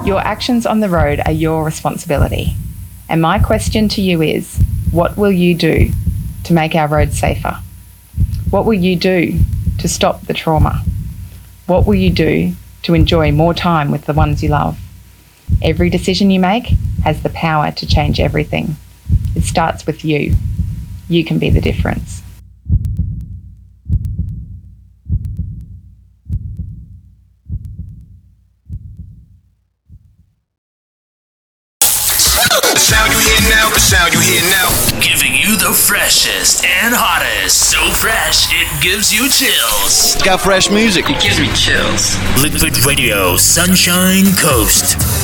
Your actions on the road are your responsibility. And my question to you is, what will you do to make our roads safer? What will you do to stop the trauma? What will you do to enjoy more time with the ones you love? Every decision you make has the power to change everything. It starts with you. You can be the difference. The sound you hear now. Giving you the freshest and hottest. So fresh, it gives you chills. It's got fresh music. It gives me chills. Liquid Radio, Sunshine Coast.